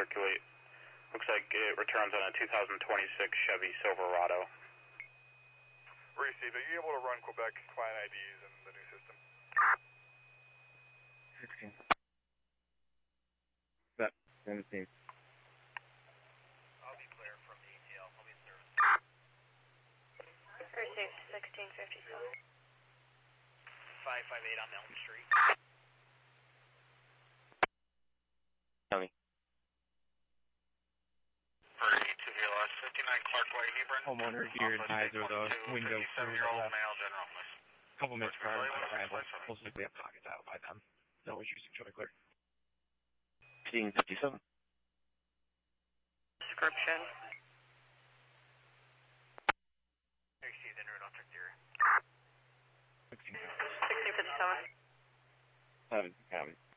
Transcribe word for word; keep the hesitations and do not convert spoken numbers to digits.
circulate. Looks like it returns on a two thousand twenty-six Chevy Silverado. Received. Are you able to run Quebec client I Ds in the new system? sixteen. That, seventeen. I'll be clear from the A T L. I'll be in service. Received sixteen fifty-seven. five five eight on Elm Street. County. Birdie to V L S fifty-nine Clark Way, Hebron. Homeowner here advisor of the window through the fifty-seven-year-old left. male general list. Couple minutes prior to arrival. Most likely have pockets out by them. No issues, enjoy clear. sixteen fifty-seven. Description. Received en route on Tricteria. sixteen sixteen fifty-seven. seven, copy.